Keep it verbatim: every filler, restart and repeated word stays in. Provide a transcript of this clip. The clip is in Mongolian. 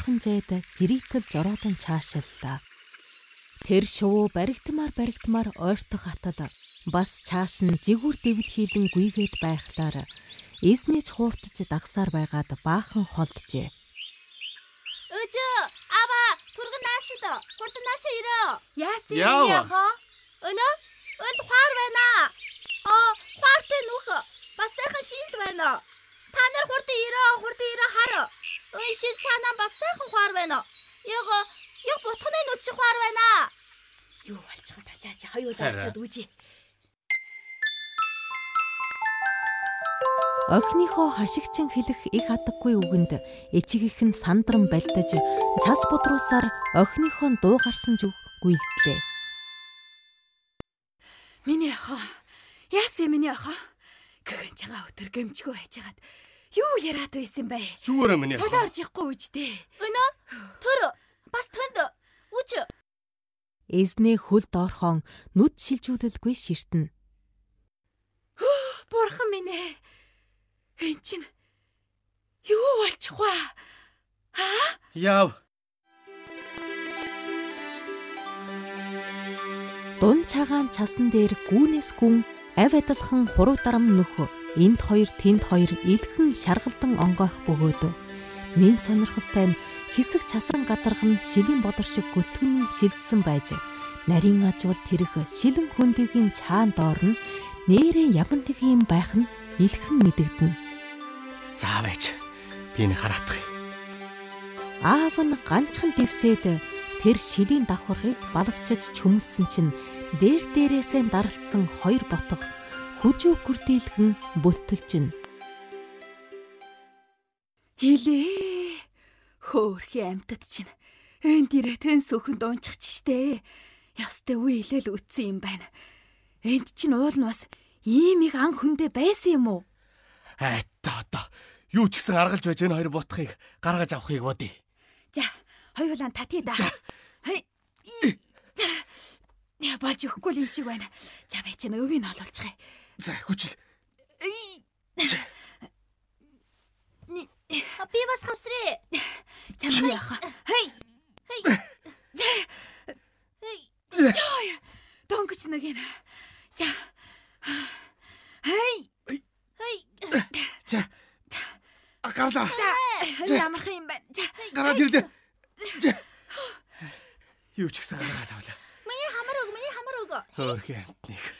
баахан жайд жирийтэл жороолон чаашиллаа. Тэр шувуу баригдмаар баригдмаар ойртох атал бас чааш нь жигүүр дэвлхийлэн гүйгээд байхлаар эзнийч хууртаж дагсаар байгаад баахан холджээ. Өжөө, аваа, түргэн наашил. Хурдан наашаа ирээ. Яасан юм яха? Өнөө, өнд хуар байна. Аа, хуартай нүх. Бас сайхан шийл байна. Та нар хурдан ирээ, хурдан ирээ хар. Өн шил чанаа бас сайхан хуар байна. Яг яг бутганы нүд шиг хуар байна. Юу болж байгаа та чаа чи хоёулаа очиод үүжи. Охиныхоо хашигчин хэлэх их хадаггүй үгэнд эчигийнх нь сандран бальтаж цас бодрусаар охиныхоо дуу гарсан зүг гүйлдлээ. Миний охин. Яасан миний охин? Гэгэн чагаа өтөр гэмчгүй хайжгаад юу яриад байсан бэ? Зүгээр миний охин. Солиорж ихгүй үжтэй. Өнөө, төр бас төнд үж. Эзнээ хөл доорхон нүд шилжүүлэлгүй ширтэн. Бурхан минь ээ. Энд чинь юу болчих вэ? Аа? Яав. Дун цагаан цасан дээр гүүнээс гүн авь адалхан хуруу дарам нөхө энд хоёр тэнд хоёр илхэн шаргалдан онгойх бөгөөд нэн сонирхолтой нь хэсэг цасан гадарган шилийн бодор шиг гөлтгөн шилдсэн байж нарийн ажвал тэрэг шилэн хөндигийн цаан доор нь нээрээ ямар нэг юм байх нь илхэн мэдэгдэнэ. За байж. Би энэ хараатах юм. Аав нь ганцхан дэвсээд тэр шилийн давхархыг балавчиж чөмсөн чинь дээр дээрээсээ даралцсан хоёр ботго хүжүү гүрдийлгэн бүлтэлжин. Хилээ. Хөөрхийн амьтад чинь энд ирээ тэн сөхөнд унчихч штэ. Ястай үе хэлэл үтсэн юм байна. Энд чинь уул нь бас ийм их ан хөндөө байсан юм уу? Айтаа одоо юу ч гэсэн аргалж байж энэ хоёр бутхыг гаргаж авахыг бодъё. За, хоёулаа татъя да. Хай. Я болж өгөхгүй юм шиг байна. За бай чинь өвийг олуулчихъя. За, хүчил. Би бас хавсрээ. Чамаа яах. Хай. Хей. Хей. Яа. Донгоч нэг юм. За. Хай. Хей. За. Агарлаа. За. Ямарх юм байна. За. Гараад ирлээ. За. Юу ч гэсэн гараад авлаа. Миний хамар өг, миний хамар өг. Хөөрхөн амтныг.